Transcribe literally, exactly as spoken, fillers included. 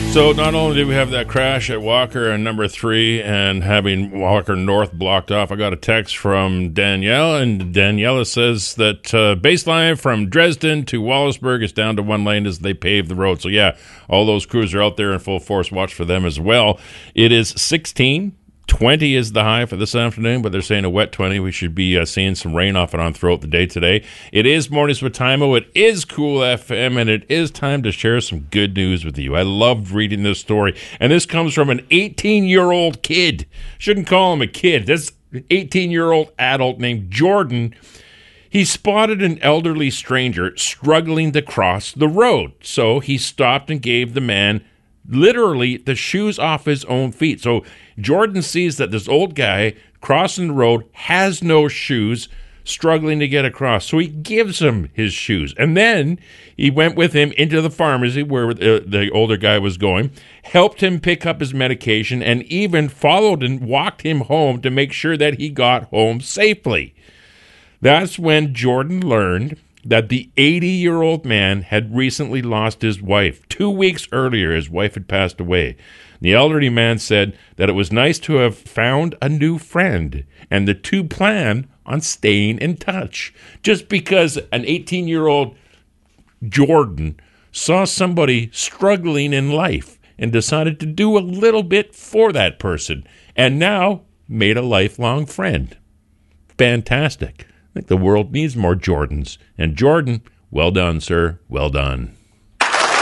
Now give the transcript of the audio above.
So not only did we have that crash at Walker and number three and having Walker North blocked off, I got a text from Danielle, and Daniela says that uh, baseline from Dresden to Wallaceburg is down to one lane as they pave the road. So yeah, all those crews are out there in full force. Watch for them as well. It is sixteen. twenty is the high for this afternoon, but they're saying a wet twenty. We should be uh, seeing some rain off and on throughout the day today. It is Mornings with Timo. It is Cool F M, and it is time to share some good news with you. I loved reading this story, and this comes from an eighteen-year-old kid. Shouldn't call him a kid. This eighteen-year-old adult named Jordan. He spotted an elderly stranger struggling to cross the road, so he stopped and gave the man literally the shoes off his own feet. So Jordan sees that this old guy crossing the road has no shoes, struggling to get across. So he gives him his shoes. And then he went with him into the pharmacy where the, the older guy was going, helped him pick up his medication, and even followed and walked him home to make sure that he got home safely. That's when Jordan learned that the eighty-year-old man had recently lost his wife. Two weeks earlier, his wife had passed away. The elderly man said that it was nice to have found a new friend, and the two plan on staying in touch. Just because an eighteen-year-old Jordan saw somebody struggling in life and decided to do a little bit for that person, and now made a lifelong friend. Fantastic. I think the world needs more Jordans. And Jordan, well done, sir. Well done.